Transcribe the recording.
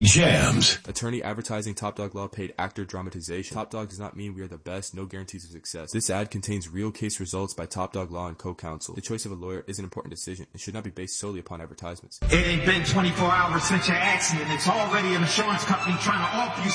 Jams. Attorney advertising Top Dog Law paid actor dramatization. Top Dog does not mean we are the best, no guarantees of success. This ad contains real case results by Top Dog Law and co-counsel. The choice of a lawyer is an important decision and should not be based solely upon advertisements. It ain't been 24 hours since your accident. It's already an insurance company trying to offer you